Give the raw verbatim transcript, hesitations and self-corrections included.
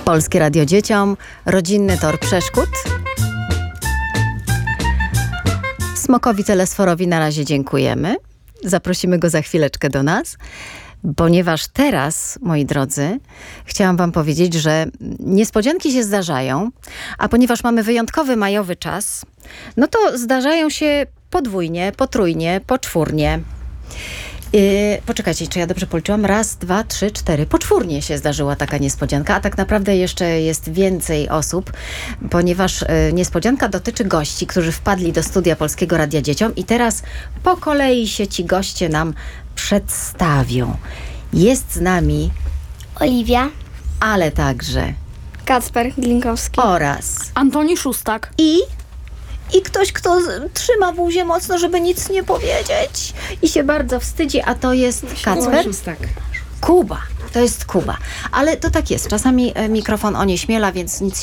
Polskie Radio Dzieciom, rodzinny tor przeszkód. Smokowi Telesforowi na razie dziękujemy. Zaprosimy go za chwileczkę do nas, ponieważ teraz, moi drodzy, chciałam wam powiedzieć, że niespodzianki się zdarzają, a ponieważ mamy wyjątkowy majowy czas, no to zdarzają się podwójnie, potrójnie, poczwórnie. Yy, poczekajcie, czy ja dobrze policzyłam? Raz, dwa, trzy, cztery. Poczwórnie się zdarzyła taka niespodzianka, a tak naprawdę jeszcze jest więcej osób, ponieważ yy, niespodzianka dotyczy gości, którzy wpadli do studia Polskiego Radia Dzieciom i teraz po kolei się ci goście nam przedstawią. Jest z nami Oliwia, ale także Kacper Glinkowski oraz Antoni Szóstak. i I ktoś, kto z- trzyma buzię mocno, żeby nic nie powiedzieć i się bardzo wstydzi, a to jest Kacper? Kuba. To jest Kuba. Ale to tak jest. Czasami e, mikrofon onieśmiela, więc nic